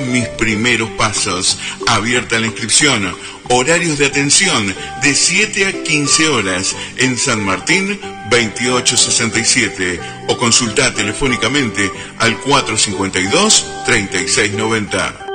mis primeros pasos. Abierta la inscripción. Horarios de atención de 7 a 15 horas en San Martín 2867 o consulta telefónicamente al 452-3690.